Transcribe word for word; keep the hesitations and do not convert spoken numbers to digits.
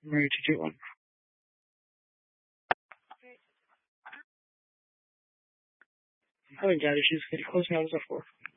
I'm ready to do one. I'm having dad issues. Could you close me out as a four?